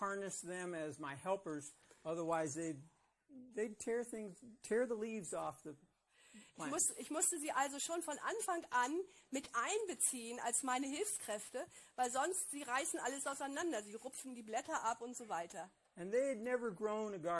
harness them as my helpers. Otherwise, they'd tear the leaves off the plant. Ich musste sie also schon von Anfang an mit einbeziehen als meine Hilfskräfte, weil sonst sie reißen alles auseinander. Sie rupfen die Blätter ab und so weiter. And they had never grown a garden.